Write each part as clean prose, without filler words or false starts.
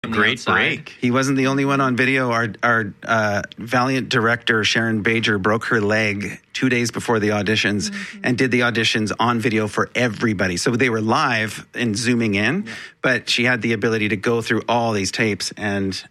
Great break. He wasn't the only one on video. Our valiant director, Sharon Bajer, broke her leg 2 days before the auditions and did the auditions on video for everybody. So they were live and zooming in, but she had the ability to go through all these tapes and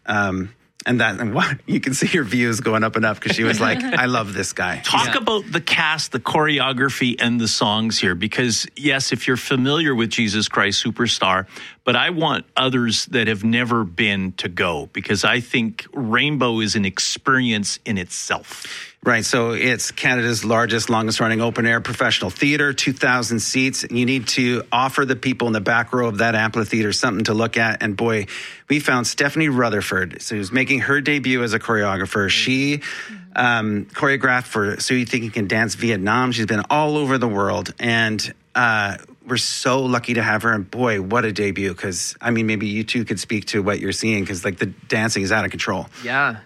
you can see her views going up and up because she was like, I love this guy. Talk about the cast, the choreography, and the songs here. Because, yes, if you're familiar with Jesus Christ Superstar, but I want others that have never been to go because I think Rainbow is an experience in itself. Right, so it's Canada's largest, longest-running open-air professional theater, 2,000 seats. You need to offer the people in the back row of that amphitheater something to look at. And boy, we found Stephanie Rutherford, so who's making her debut as a choreographer. She choreographed for So You Think You Can Dance Vietnam. She's been all over the world, and we're so lucky to have her. And boy, what a debut! Because I mean, maybe you two could speak to what you're seeing because like the dancing is out of control. Yeah.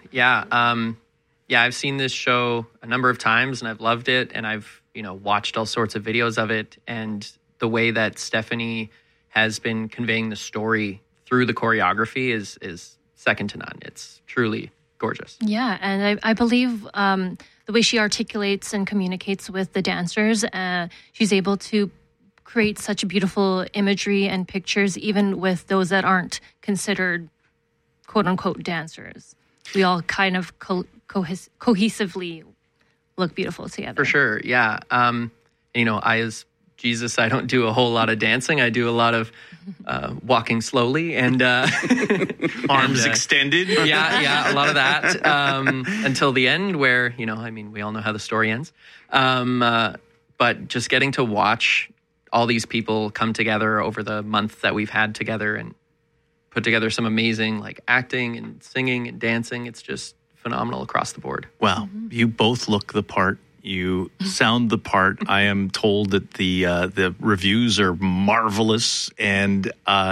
I've seen this show a number of times and I've loved it. And I've, watched all sorts of videos of it. And the way that Stephanie has been conveying the story through the choreography is second to none. It's truly gorgeous. Yeah. And I believe the way she articulates and communicates with the dancers, she's able to create such beautiful imagery and pictures, even with those that aren't considered quote unquote dancers. We all kind of cohesively look beautiful together. For sure, yeah. I, as Jesus, I don't do a whole lot of dancing. I do a lot of walking slowly and arms extended. Yeah, a lot of that until the end where, we all know how the story ends. But just getting to watch all these people come together over the month that we've had together and put together some amazing acting and singing and dancing. It's just phenomenal across the board. Well, you both look the part. You sound the part. I am told that the reviews are marvelous. And,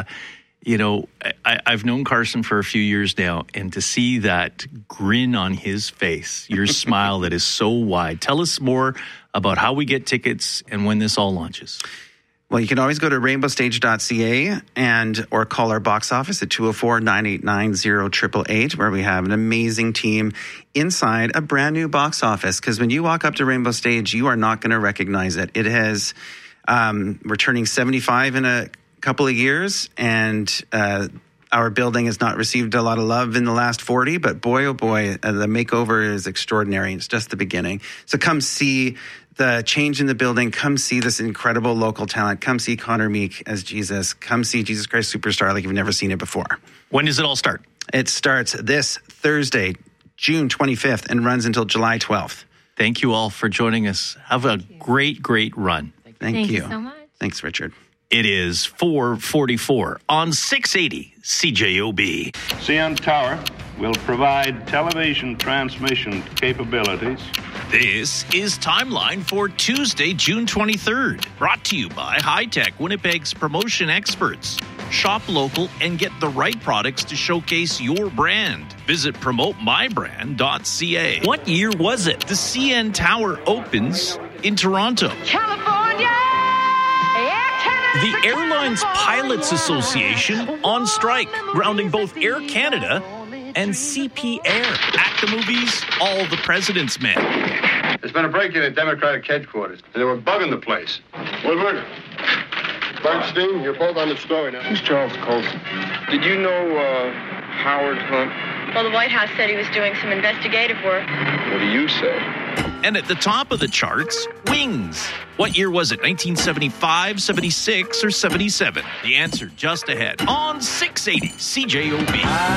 I've known Carson for a few years now. And to see that grin on his face, your smile that is so wide. Tell us more about how we get tickets and when this all launches. Well, you can always go to rainbowstage.ca or call our box office at 204-989-0888, where we have an amazing team inside a brand new box office. Because when you walk up to Rainbow Stage, you are not going to recognize it. It has, we're turning 75 in a couple of years, and our building has not received a lot of love in the last 40, but boy, oh boy, the makeover is extraordinary. It's just the beginning. So come see the change in the building. Come see this incredible local talent. Come see Connor Meek as Jesus. Come see Jesus Christ Superstar like you've never seen it before. When does it all start? It starts this Thursday, June 25th, and runs until July 12th. Thank you all for joining us. Have a great run. Thank you so much. Thanks, Richard. It is 4:44 on 680 CJOB. CN Tower will provide television transmission capabilities. This is Timeline for Tuesday, June 23rd. Brought to you by High Tech, Winnipeg's promotion experts. Shop local and get the right products to showcase your brand. Visit promotemybrand.ca. What year was it? The CN Tower opens in Toronto. California! The Airlines Pilots Association on strike, grounding both Air Canada and CP Air. At the movies, All the President's Men. There's been a break-in at Democratic headquarters. They were bugging the place. Woodward, Bernstein, you're both on the story now. Who's Charles Colson? Did you know Howard Hunt? Well, the White House said he was doing some investigative work. What do you say? And at the top of the charts, Wings. What year was it? 1975, 76, or 77? The answer just ahead on 680 CJOB.